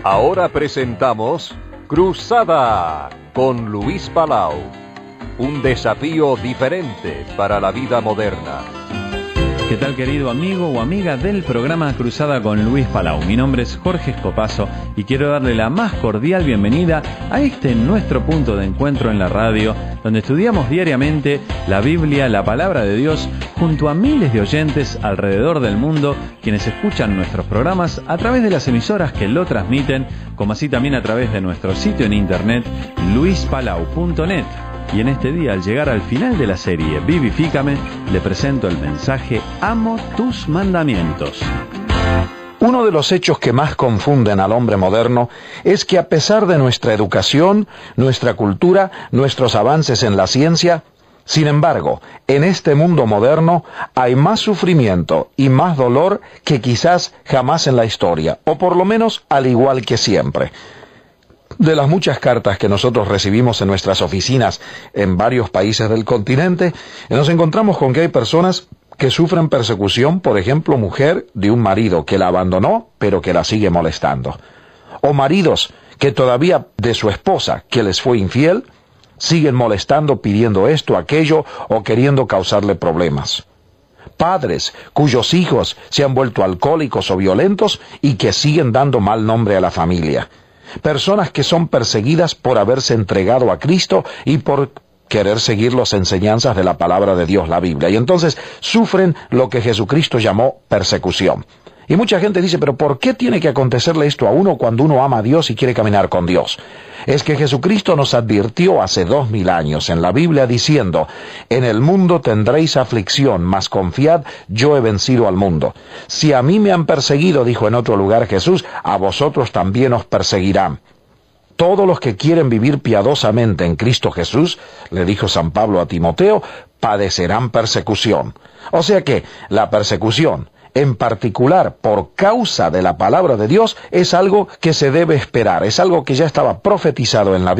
Ahora presentamos Cruzada con Luis Palau. Un desafío diferente para la vida moderna. ¿Qué tal, querido amigo o amiga del programa Cruzada con Luis Palau? Mi nombre es Jorge Escopazo y quiero darle la más cordial bienvenida a nuestro punto de encuentro en la radio, donde estudiamos diariamente la Biblia, la palabra de Dios, junto a miles de oyentes alrededor del mundo, quienes escuchan nuestros programas a través de las emisoras que lo transmiten, como así también a través de nuestro sitio en internet, luispalau.net. Y en este día, al llegar al final de la serie Vivifícame, le presento el mensaje Amo tus mandamientos. Uno de los hechos que más confunden al hombre moderno es que, a pesar de nuestra educación, nuestra cultura, nuestros avances en la ciencia, sin embargo, en este mundo moderno hay más sufrimiento y más dolor que quizás jamás en la historia, o por lo menos al igual que siempre. De las muchas cartas que nosotros recibimos en nuestras oficinas en varios países del continente, nos encontramos con que hay personas que sufren persecución, por ejemplo, mujer de un marido que la abandonó, pero que la sigue molestando. O maridos que todavía de su esposa, que les fue infiel, siguen molestando, pidiendo esto, aquello, o queriendo causarle problemas. Padres cuyos hijos se han vuelto alcohólicos o violentos y que siguen dando mal nombre a la familia. Personas que son perseguidas por haberse entregado a Cristo y por querer seguir las enseñanzas de la palabra de Dios, la Biblia. Y entonces sufren lo que Jesucristo llamó persecución. Y mucha gente dice, pero ¿por qué tiene que acontecerle esto a uno cuando uno ama a Dios y quiere caminar con Dios? Es que Jesucristo nos advirtió hace 2000 años en la Biblia diciendo, en el mundo tendréis aflicción, mas confiad, yo he vencido al mundo. Si a mí me han perseguido, dijo en otro lugar Jesús, a vosotros también os perseguirán. Todos los que quieren vivir piadosamente en Cristo Jesús, le dijo San Pablo a Timoteo, padecerán persecución. O sea que la persecución, en particular por causa de la palabra de Dios, es algo que se debe esperar, es algo que ya estaba profetizado en la Biblia.